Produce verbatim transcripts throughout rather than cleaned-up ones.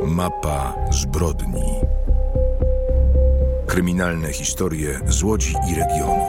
Mapa zbrodni. Kryminalne historie z Łodzi i regionu.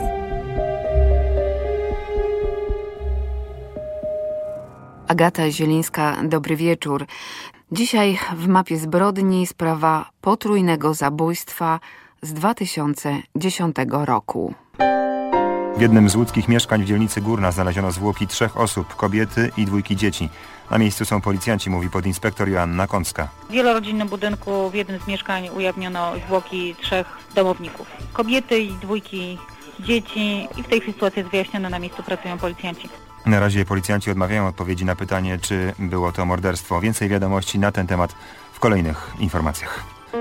Agata Zielińska, dobry wieczór. Dzisiaj w mapie zbrodni sprawa potrójnego zabójstwa z dwa tysiące dziesiątego roku. W jednym z łódzkich mieszkań w dzielnicy Górna znaleziono zwłoki trzech osób, kobiety i dwójki dzieci. Na miejscu są policjanci, mówi podinspektor Joanna Kącka. W wielorodzinnym budynku w jednym z mieszkań ujawniono zwłoki trzech domowników. Kobiety i dwójki dzieci i w tej chwili sytuacja jest wyjaśniona, na miejscu pracują policjanci. Na razie policjanci odmawiają odpowiedzi na pytanie, czy było to morderstwo. Więcej wiadomości na ten temat w kolejnych informacjach.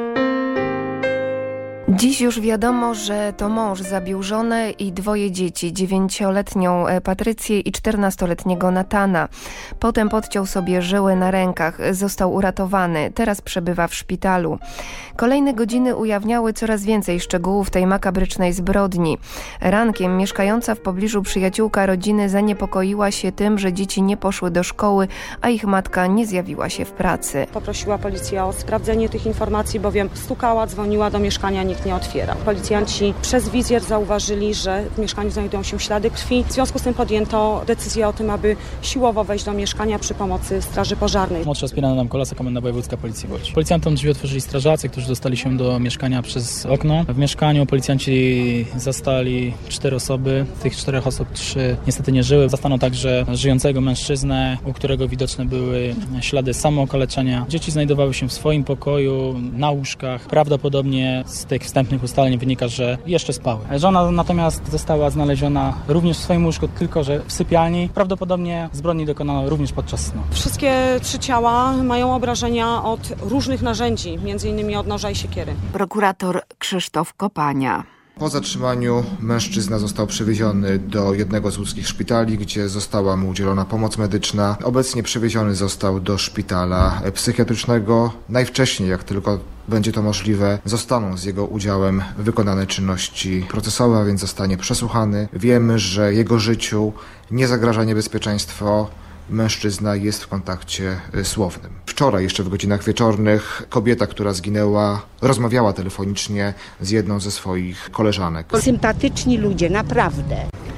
Dziś już wiadomo, że to mąż zabił żonę i dwoje dzieci, dziewięcioletnią Patrycję i czternastoletniego Natana. Potem podciął sobie żyły na rękach, został uratowany, teraz przebywa w szpitalu. Kolejne godziny ujawniały coraz więcej szczegółów tej makabrycznej zbrodni. Rankiem mieszkająca w pobliżu przyjaciółka rodziny zaniepokoiła się tym, że dzieci nie poszły do szkoły, a ich matka nie zjawiła się w pracy. Poprosiła policję o sprawdzenie tych informacji, bowiem stukała, dzwoniła do mieszkania, nikt nie otwierał. Policjanci przez wizjer zauważyli, że w mieszkaniu znajdują się ślady krwi. W związku z tym podjęto decyzję o tym, aby siłowo wejść do mieszkania przy pomocy straży pożarnej. Młodsza wspierana nam Kolasa, Komenda Wojewódzka Policji w Łodzi. Policjantom drzwi otworzyli strażacy, którzy dostali się do mieszkania przez okno. W mieszkaniu policjanci zastali cztery osoby. Z tych czterech osób trzy niestety nie żyły. Zastano także żyjącego mężczyznę, u którego widoczne były ślady samookaleczenia. Dzieci znajdowały się w swoim pokoju, na łóżkach. Prawdopodobnie z tych wstępnych ustaleń wynika, że jeszcze spały. Żona natomiast została znaleziona również w swoim łóżku, tylko że w sypialni. Prawdopodobnie zbrodni dokonano również podczas snu. Wszystkie trzy ciała mają obrażenia od różnych narzędzi, między innymi od noża i siekiery. Prokurator Krzysztof Kopania. Po zatrzymaniu mężczyzna został przewieziony do jednego z łódzkich szpitali, gdzie została mu udzielona pomoc medyczna. Obecnie przewieziony został do szpitala psychiatrycznego. Najwcześniej, jak tylko będzie to możliwe, zostaną z jego udziałem wykonane czynności procesowe, a więc zostanie przesłuchany. Wiemy, że jego życiu nie zagraża niebezpieczeństwo. Mężczyzna jest w kontakcie słownym. Wczoraj, jeszcze w godzinach wieczornych, kobieta, która zginęła, rozmawiała telefonicznie z jedną ze swoich koleżanek. Sympatyczni ludzie, naprawdę.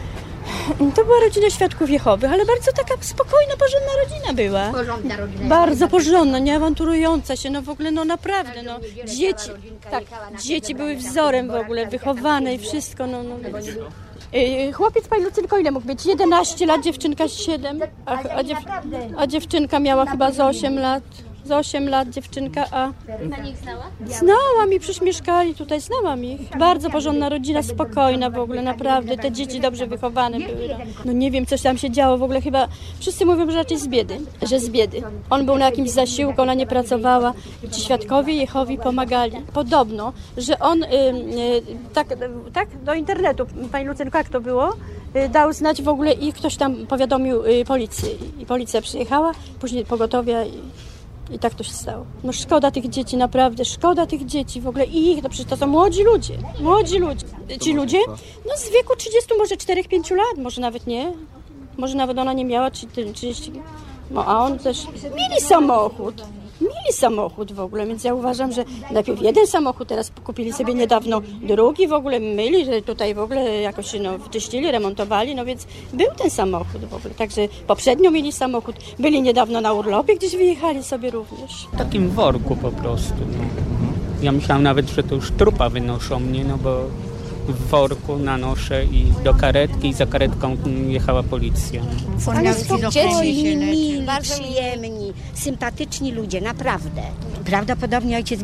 To była rodzina Świadków Jehowych, ale bardzo taka spokojna, porządna rodzina była. Porządna rodzina. Bardzo porządna, nie awanturująca się, no w ogóle, no naprawdę, no. Dzieci, tak, dzieci były wzorem w ogóle, wychowane i wszystko, no. no. Chłopiec, pani Lucynko, ile mógł mieć? jedenaście lat, dziewczynka siedem, a, a, dziew, a dziewczynka miała chyba z osiem lat. Z osiem lat dziewczynka, a... Pani ich znała? Znałam i przecież mieszkali tutaj, znałam ich. Bardzo porządna rodzina, spokojna w ogóle, naprawdę. Te dzieci dobrze wychowane były. No nie wiem, coś tam się działo w ogóle, chyba wszyscy mówią, że raczej z biedy, że z biedy. On był na jakimś zasiłku, ona nie pracowała. Ci Świadkowie Jehowi pomagali. Podobno, że on y, y, tak, tak do internetu, pani Lucynko, jak to było? Y, dał znać w ogóle i ktoś tam powiadomił y, policję. I policja przyjechała, później pogotowia i... I tak to się stało. No szkoda tych dzieci, naprawdę, szkoda tych dzieci w ogóle i ich, no przecież to są młodzi ludzie, młodzi ludzie. Ci ludzie, no z wieku trzydziestu, może czterech pięciu lat, może nawet nie, może nawet ona nie miała trzydzieści, no a on też, mieli samochód, mieli samochód w ogóle, więc ja uważam, że najpierw jeden samochód, teraz kupili sobie niedawno drugi, w ogóle myli, że tutaj w ogóle jakoś no, wyczyścili, remontowali, no więc był ten samochód w ogóle, także poprzednio mieli samochód, byli niedawno na urlopie, gdzieś wyjechali sobie również. W takim worku po prostu, no. Ja myślałam nawet, że to już trupa wynoszą mnie, no bo w worku na nosze i do karetki i za karetką jechała policja. Ale spokojni, mili, przyjemni, sympatyczni ludzie, naprawdę. Prawdopodobnie ojciec